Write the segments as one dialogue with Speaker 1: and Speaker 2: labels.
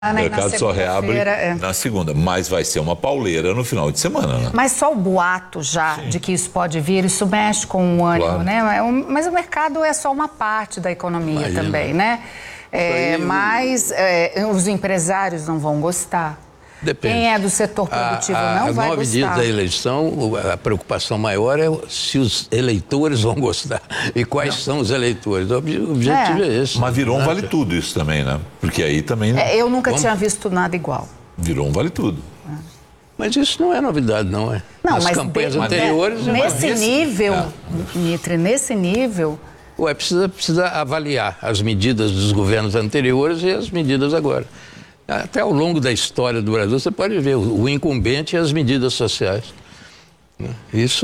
Speaker 1: O mercado só reabre na segunda, mas vai ser uma pauleira no final de semana, né?
Speaker 2: Mas só o boato já de que isso pode vir, isso mexe com o ânimo, né? Mas o mercado é só uma parte da economia também, né? Mas os empresários não vão gostar.
Speaker 3: Depende.
Speaker 2: Quem é do setor produtivo não vai gostar. 9 dias
Speaker 3: da eleição, a preocupação maior é se os eleitores vão gostar. E quais são os eleitores? O objetivo é esse.
Speaker 1: Mas virou um vale tudo isso também, né? Porque aí também...
Speaker 2: eu nunca tinha visto nada igual.
Speaker 1: Virou um vale tudo.
Speaker 3: Mas isso não é novidade, não é?
Speaker 2: Não,
Speaker 3: nas
Speaker 2: mas
Speaker 3: campanhas anteriores...
Speaker 2: Nesse nível, Mitre, nesse nível...
Speaker 3: Precisa avaliar as medidas dos governos anteriores e as medidas agora. Até ao longo da história do Brasil, você pode ver o incumbente e as medidas sociais. Isso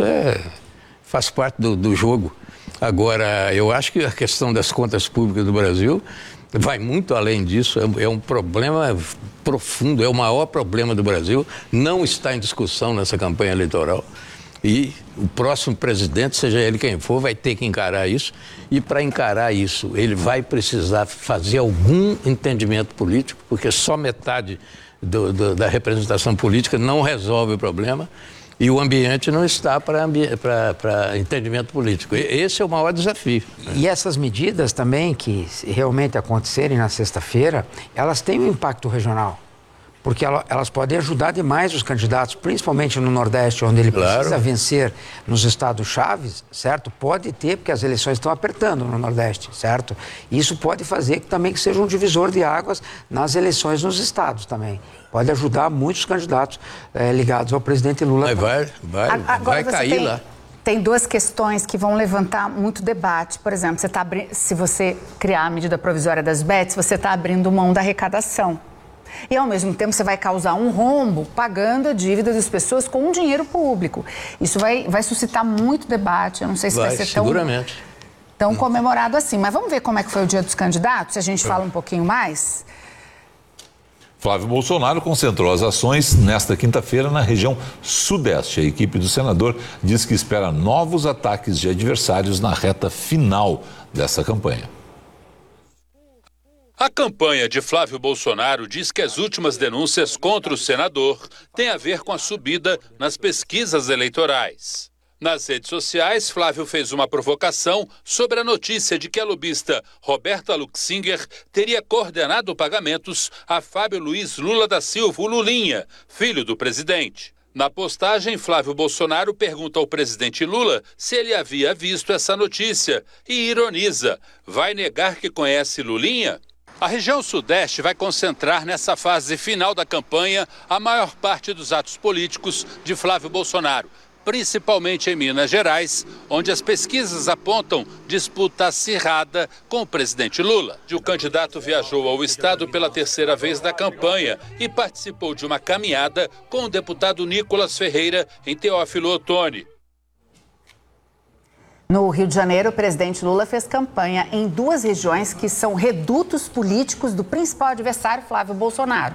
Speaker 3: faz parte do jogo. Agora, eu acho que a questão das contas públicas do Brasil vai muito além disso. É um problema profundo, é o maior problema do Brasil. Não está em discussão nessa campanha eleitoral. E o próximo presidente, seja ele quem for, vai ter que encarar isso. E para encarar isso, ele vai precisar fazer algum entendimento político, porque só metade da representação política não resolve o problema. E o ambiente não está para entendimento político. Esse é o maior desafio.
Speaker 4: E essas medidas também, que realmente acontecerem na sexta-feira, elas têm um impacto regional. Porque elas podem ajudar demais os candidatos, principalmente no Nordeste, onde ele precisa vencer nos estados-chaves, certo? Pode ter, porque as eleições estão apertando no Nordeste, certo? Isso pode fazer que seja um divisor de águas nas eleições nos estados também. Pode ajudar muitos candidatos ligados ao presidente Lula.
Speaker 3: Vai cair lá.
Speaker 2: Tem duas questões que vão levantar muito debate. Por exemplo, se você criar a medida provisória das bets, você está abrindo mão da arrecadação. E, ao mesmo tempo, você vai causar um rombo pagando a dívida das pessoas com dinheiro público. Isso vai suscitar muito debate. Eu não sei se vai ser tão comemorado assim. Mas vamos ver como é que foi o dia dos candidatos? Se a gente fala um pouquinho mais.
Speaker 1: Flávio Bolsonaro concentrou as ações nesta quinta-feira na região sudeste. A equipe do senador diz que espera novos ataques de adversários na reta final dessa campanha.
Speaker 5: A campanha de Flávio Bolsonaro diz que as últimas denúncias contra o senador têm a ver com a subida nas pesquisas eleitorais. Nas redes sociais, Flávio fez uma provocação sobre a notícia de que a lobista Roberta Luxinger teria coordenado pagamentos a Fábio Luiz Lula da Silva, o Lulinha, filho do presidente. Na postagem, Flávio Bolsonaro pergunta ao presidente Lula se ele havia visto essa notícia e ironiza: vai negar que conhece Lulinha? A região sudeste vai concentrar nessa fase final da campanha a maior parte dos atos políticos de Flávio Bolsonaro, principalmente em Minas Gerais, onde as pesquisas apontam disputa acirrada com o presidente Lula. O candidato viajou ao estado pela terceira vez da campanha e participou de uma caminhada com o deputado Nicolas Ferreira em Teófilo Otoni.
Speaker 2: No Rio de Janeiro, o presidente Lula fez campanha em duas regiões que são redutos políticos do principal adversário, Flávio Bolsonaro.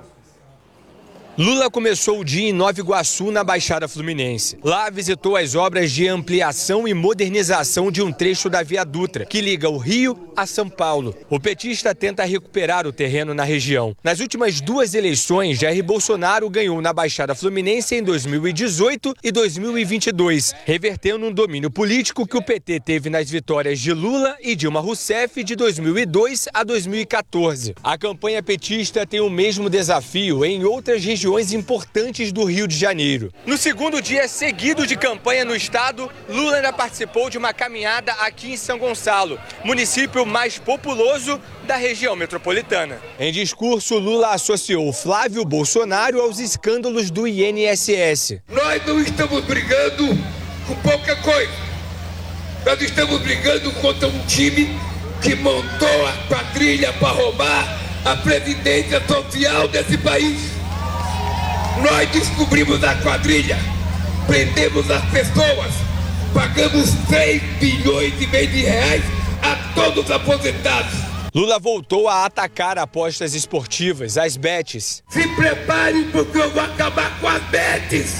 Speaker 6: Lula começou o dia em Nova Iguaçu, na Baixada Fluminense. Lá visitou as obras de ampliação e modernização de um trecho da Via Dutra, que liga o Rio a São Paulo. O petista tenta recuperar o terreno na região. Nas últimas duas eleições, Jair Bolsonaro ganhou na Baixada Fluminense em 2018 e 2022, revertendo um domínio político que o PT teve nas vitórias de Lula e Dilma Rousseff de 2002 a 2014. A campanha petista tem o mesmo desafio em outras regiões importantes do Rio de Janeiro. No segundo dia seguido de campanha no estado, Lula ainda participou de uma caminhada aqui em São Gonçalo, município mais populoso da região metropolitana. Em discurso, Lula associou Flávio Bolsonaro aos escândalos do INSS.
Speaker 7: Nós não estamos brigando com pouca coisa. Nós estamos brigando contra um time que montou a quadrilha para roubar a previdência social desse país. Nós descobrimos a quadrilha, prendemos as pessoas, pagamos 3 bilhões e meio de reais a todos os aposentados.
Speaker 6: Lula voltou a atacar apostas esportivas, as bets.
Speaker 7: Se preparem porque eu vou acabar com as bets.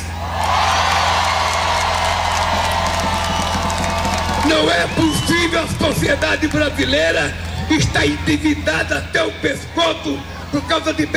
Speaker 7: Não é possível a sociedade brasileira estar endividada até o pescoço por causa de